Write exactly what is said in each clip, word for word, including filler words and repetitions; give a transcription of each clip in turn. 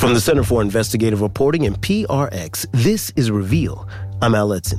From the Center for Investigative Reporting and P R X, this is Reveal. I'm Al Letson.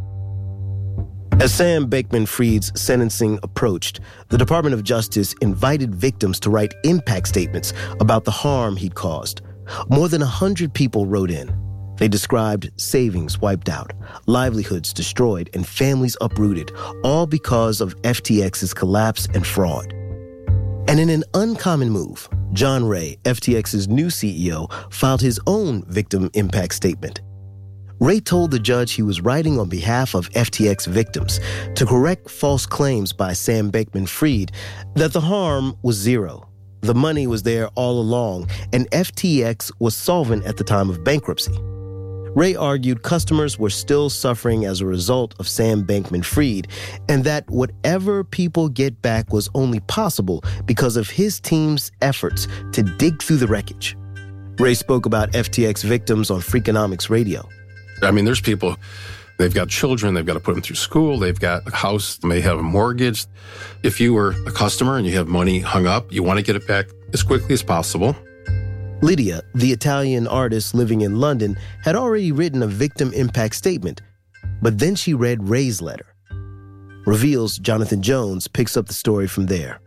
As Sam Bankman-Fried's sentencing approached, the Department of Justice invited victims to write impact statements about the harm he'd caused. More than one hundred people wrote in. They described savings wiped out, livelihoods destroyed, and families uprooted, all because of F T X's collapse and fraud. And in an uncommon move, John Ray, F T X's new C E O, filed his own victim impact statement. Ray told the judge he was writing on behalf of F T X victims to correct false claims by Sam Bankman-Fried that the harm was zero. The money was there all along, and F T X was solvent at the time of bankruptcy. Ray argued customers were still suffering as a result of Sam Bankman-Fried, and that whatever people get back was only possible because of his team's efforts to dig through the wreckage. Ray spoke about F T X victims on Freakonomics Radio. I mean, there's people, they've got children, they've got to put them through school, they've got a house, they may have a mortgage. If you were a customer and you have money hung up, you want to get it back as quickly as possible. Lydia, the Italian artist living in London, had already written a victim impact statement, but then she read Ray's letter. Reveal's Jonathan Jones picks up the story from there.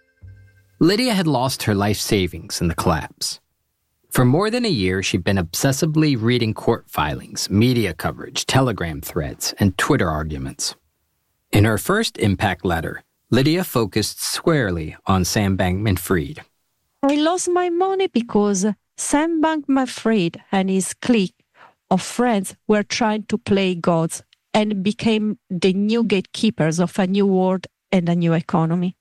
Lydia had lost her life savings in the collapse. For more than a year, she'd been obsessively reading court filings, media coverage, Telegram threads, and Twitter arguments. In her first impact letter, Lydia focused squarely on Sam Bankman-Fried. I lost my money because Sam Bankman-Fried and his clique of friends were trying to play gods and became the new gatekeepers of a new world and a new economy.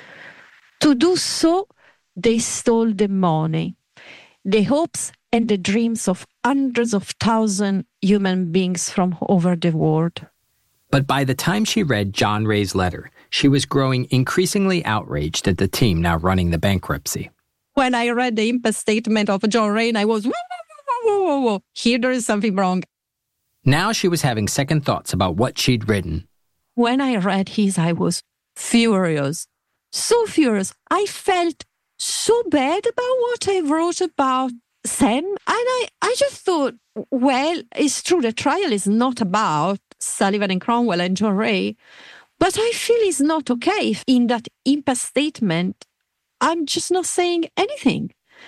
To do so, they stole the money, the hopes and the dreams of hundreds of thousands human beings from over the world. But by the time she read John Ray's letter, she was growing increasingly outraged at the team now running the bankruptcy. When I read the impact statement of John Ray, I was, whoa, whoa, whoa, whoa, whoa, here there is something wrong. Now she was having second thoughts about what she'd written. When I read his, I was furious, so furious. I felt so bad about what I wrote about Sam. And I, I just thought, well, it's true, the trial is not about Sullivan and Cromwell and John Ray, but I feel it's not okay if in that impact statement I'm just not saying anything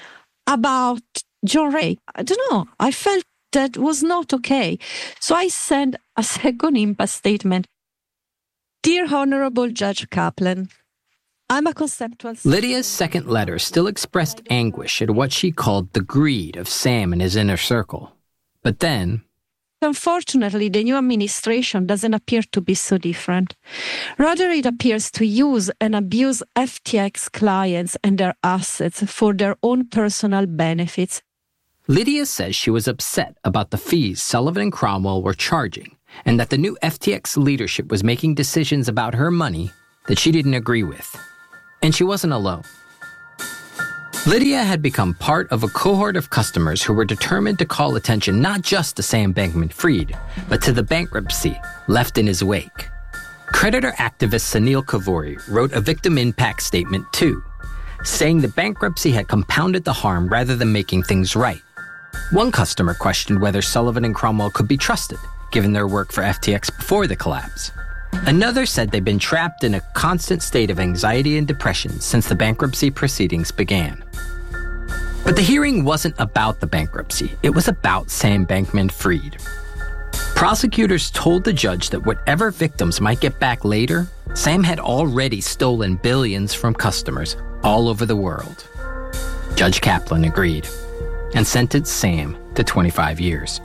about John Ray. I don't know. I felt that was not okay. So I sent a second impact statement. Dear Honorable Judge Kaplan, I'm a conceptual... Lydia's second letter still expressed anguish at what she called the greed of Sam and his inner circle. But then... Unfortunately, the new administration doesn't appear to be so different. Rather, it appears to use and abuse F T X clients and their assets for their own personal benefits. Lydia says she was upset about the fees Sullivan and Cromwell were charging, and that the new F T X leadership was making decisions about her money that she didn't agree with. And she wasn't alone. Lydia had become part of a cohort of customers who were determined to call attention not just to Sam Bankman-Fried, but to the bankruptcy left in his wake. Creditor activist Sunil Kavori wrote a victim impact statement too, saying the bankruptcy had compounded the harm rather than making things right. One customer questioned whether Sullivan and Cromwell could be trusted, given their work for F T X before the collapse. Another said they'd been trapped in a constant state of anxiety and depression since the bankruptcy proceedings began. But the hearing wasn't about the bankruptcy. It was about Sam Bankman-Fried. Prosecutors told the judge that whatever victims might get back later, Sam had already stolen billions from customers all over the world. Judge Kaplan agreed and sentenced Sam to twenty-five years.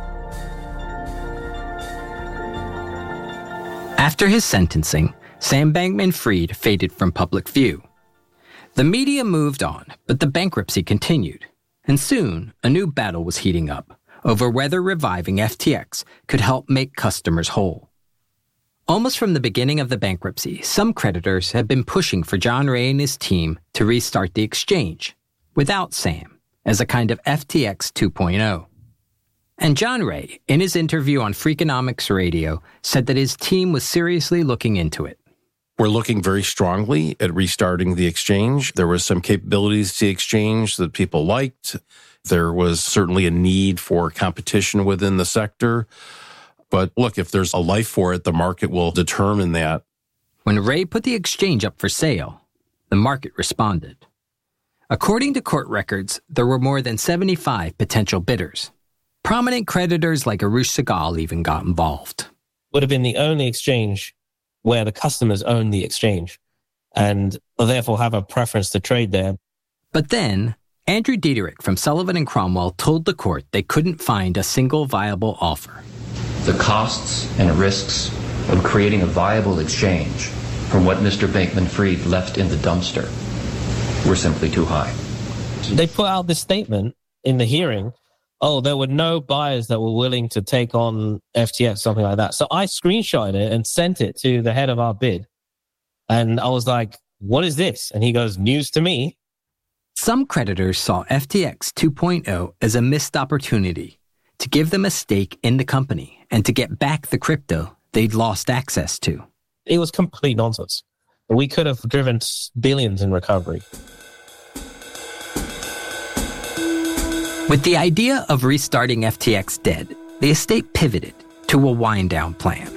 After his sentencing, Sam Bankman-Fried faded from public view. The media moved on, but the bankruptcy continued. And soon, a new battle was heating up over whether reviving F T X could help make customers whole. Almost from the beginning of the bankruptcy, some creditors had been pushing for John Ray and his team to restart the exchange, without Sam, as a kind of F T X two point oh. And John Ray, in his interview on Freakonomics Radio, said that his team was seriously looking into it. We're looking very strongly at restarting the exchange. There was some capabilities to the exchange that people liked. There was certainly a need for competition within the sector. But look, if there's a life for it, the market will determine that. When Ray put the exchange up for sale, the market responded. According to court records, there were more than seventy-five potential bidders. Prominent creditors like Arush Sehgal even got involved. Would have been the only exchange where the customers own the exchange and therefore have a preference to trade there. But then, Andrew Dederich from Sullivan and Cromwell told the court they couldn't find a single viable offer. The costs and risks of creating a viable exchange from what Mister Bankman-Fried left in the dumpster were simply too high. They put out this statement in the hearing, oh, there were no buyers that were willing to take on F T X, something like that. So I screenshotted it and sent it to the head of our bid. And I was like, what is this? And he goes, news to me. Some creditors saw F T X two point oh as a missed opportunity to give them a stake in the company and to get back the crypto they'd lost access to. It was complete nonsense. We could have driven billions in recovery. With the idea of restarting F T X dead, the estate pivoted to a wind-down plan.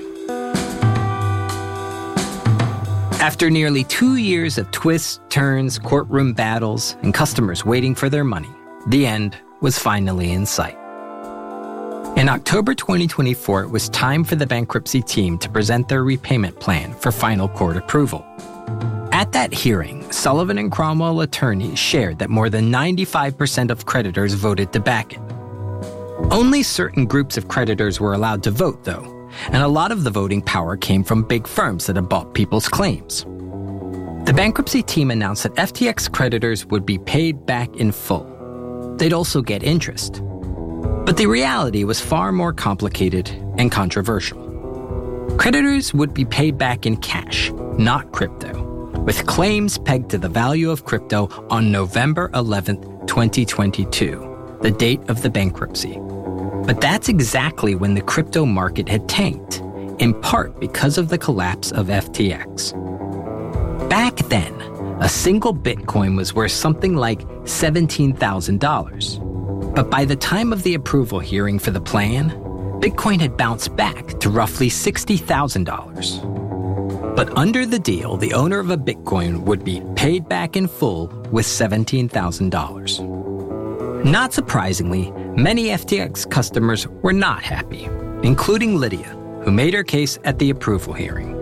After nearly two years of twists, turns, courtroom battles, and customers waiting for their money, the end was finally in sight. In October twenty twenty-four, it was time for the bankruptcy team to present their repayment plan for final court approval. At that hearing, Sullivan and Cromwell attorneys shared that more than ninety-five percent of creditors voted to back it. Only certain groups of creditors were allowed to vote, though, and a lot of the voting power came from big firms that had bought people's claims. The bankruptcy team announced that F T X creditors would be paid back in full. They'd also get interest. But the reality was far more complicated and controversial. Creditors would be paid back in cash, not crypto, with claims pegged to the value of crypto on November eleventh, twenty twenty-two, the date of the bankruptcy. But that's exactly when the crypto market had tanked, in part because of the collapse of F T X. Back then, a single Bitcoin was worth something like seventeen thousand dollars. But by the time of the approval hearing for the plan, Bitcoin had bounced back to roughly sixty thousand dollars. But under the deal, the owner of a Bitcoin would be paid back in full with seventeen thousand dollars. Not surprisingly, many F T X customers were not happy, including Lydia, who made her case at the approval hearing.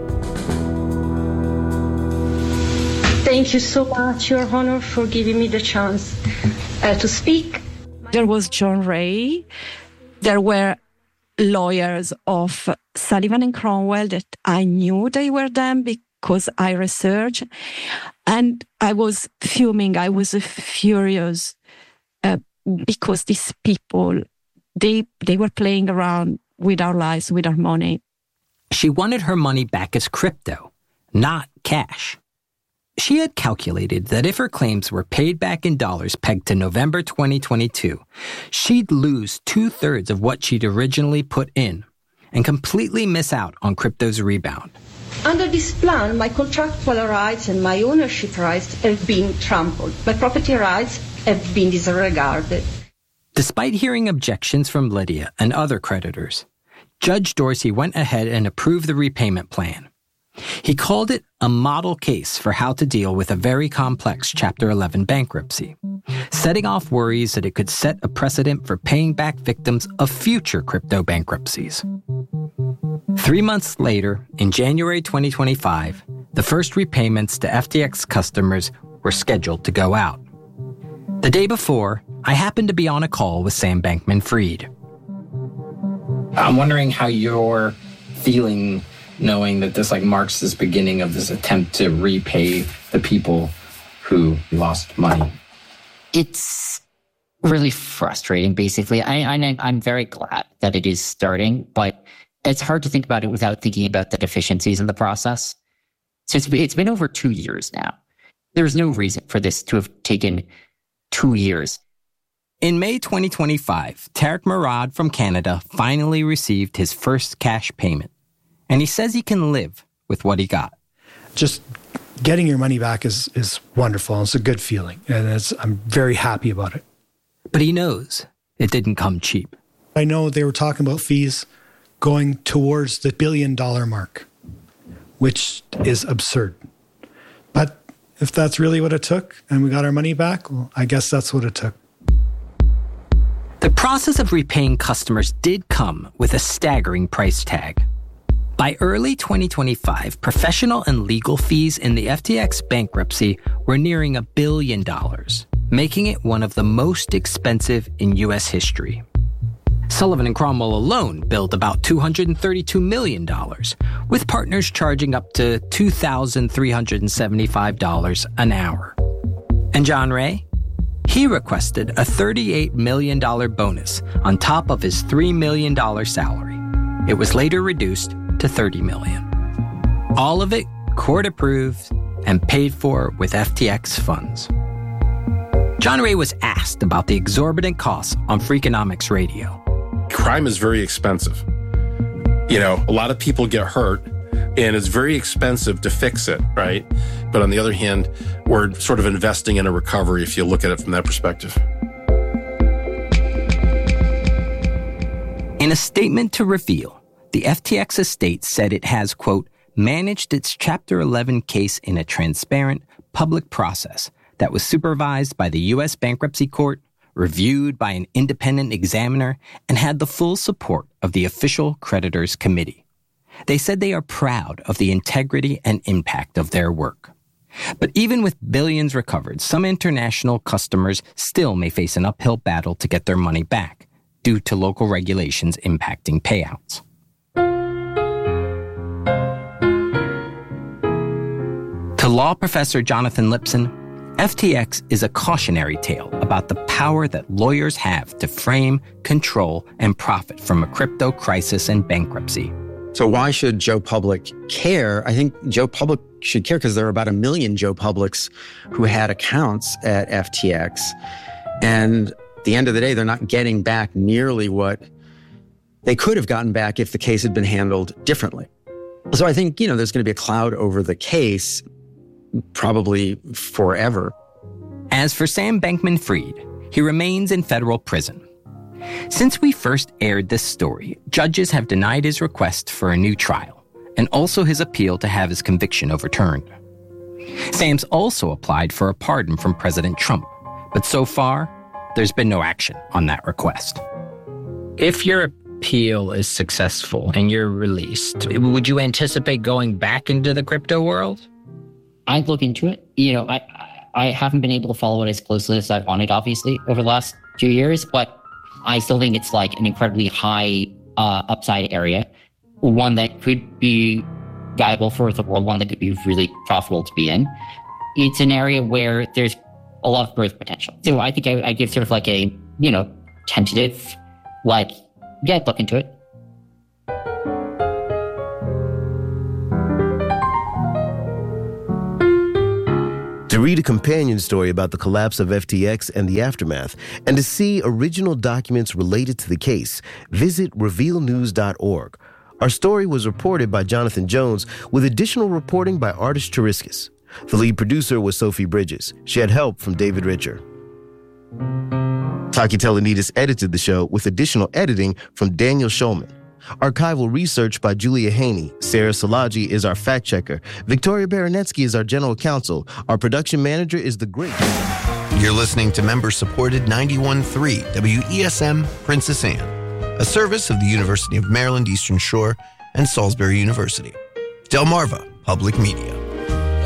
Thank you so much, Your Honor, for giving me the chance uh, to speak. There was John Ray. There were lawyers of Sullivan and Cromwell that I knew they were them because I researched. And I was fuming. I was furious uh, because these people, they they were playing around with our lives, with our money. She wanted her money back as crypto, not cash. She had calculated that if her claims were paid back in dollars pegged to November twenty twenty-two, she'd lose two-thirds of what she'd originally put in and completely miss out on crypto's rebound. Under this plan, my contractual rights and my ownership rights have been trampled. My property rights have been disregarded. Despite hearing objections from Lydia and other creditors, Judge Dorsey went ahead and approved the repayment plan. He called it a model case for how to deal with a very complex Chapter eleven bankruptcy, setting off worries that it could set a precedent for paying back victims of future crypto bankruptcies. Three months later, in January twenty twenty-five, the first repayments to F T X customers were scheduled to go out. The day before, I happened to be on a call with Sam Bankman-Fried. I'm wondering how you're feeling knowing that this like marks this beginning of this attempt to repay the people who lost money. It's really frustrating, basically. I, I, I'm very glad that it is starting, but it's hard to think about it without thinking about the deficiencies in the process. So it's, it's been over two years now. There's no reason for this to have taken two years. In May twenty twenty-five, Tarek Murad from Canada finally received his first cash payment. And he says he can live with what he got. just getting your money back is is wonderful. It's a good feeling, and it's, I'm very happy about it. But he knows it didn't come cheap. I know they were talking about fees going towards the billion dollar mark, which is absurd. But if that's really what it took and we got our money back, well, I guess that's what it took. The process of repaying customers did come with a staggering price tag. By early twenty twenty-five, professional and legal fees in the F T X bankruptcy were nearing a billion dollars, making it one of the most expensive in U S history. Sullivan and Cromwell alone billed about two hundred thirty-two million dollars, with partners charging up to two thousand three hundred seventy-five dollars an hour. And John Ray? He requested a thirty-eight million dollars bonus on top of his three million dollars salary. It was later reduced to thirty million dollars. All of it court-approved and paid for with F T X funds. John Ray was asked about the exorbitant costs on Freakonomics Radio. Crime is very expensive. You know, a lot of people get hurt, and it's very expensive to fix it, right? But on the other hand, we're sort of investing in a recovery if you look at it from that perspective. In a statement to Reveal, the F T X estate said it has, quote, managed its Chapter eleven case in a transparent, public process that was supervised by the U S Bankruptcy Court, reviewed by an independent examiner, and had the full support of the official creditors committee. They said they are proud of the integrity and impact of their work. But even with billions recovered, some international customers still may face an uphill battle to get their money back due to local regulations impacting payouts. To law professor Jonathan Lipson, F T X is a cautionary tale about the power that lawyers have to frame, control, and profit from a crypto crisis and bankruptcy. So why should Joe Public care? I think Joe Public should care because there are about a million Joe Publics who had accounts at F T X. And at the end of the day, they're not getting back nearly what they could have gotten back if the case had been handled differently. So I think, you know, there's going to be a cloud over the case probably forever. As for Sam Bankman-Fried, he remains in federal prison. Since we first aired this story, judges have denied his request for a new trial and also his appeal to have his conviction overturned. Sam's also applied for a pardon from President Trump, but so far, there's been no action on that request. If your appeal is successful and you're released, would you anticipate going back into the crypto world? I'd look into it. You know, I I haven't been able to follow it as closely as I wanted, obviously, over the last few years, but I still think it's like an incredibly high uh, upside area, one that could be viable for the world, one that could be really profitable to be in. It's an area where there's a lot of growth potential. So I think I, I give sort of like a, you know, tentative, like, yeah, look into it. To read a companion story about the collapse of F T X and the aftermath, and to see original documents related to the case, visit reveal news dot org. Our story was reported by Jonathan Jones, with additional reporting by Artis Chiriskis. The lead producer was Sophie Bridges. She had help from David Richer. Taki Telonidis edited the show with additional editing from Daniel Schulman. Archival research by Julia Haney. Sarah Salaji is our fact checker. Victoria Baranetsky is our general counsel. Our production manager is the great. You're listening to member-supported ninety-one point three W E S M Princess Anne, a service of the University of Maryland Eastern Shore and Salisbury University. Delmarva Public Media.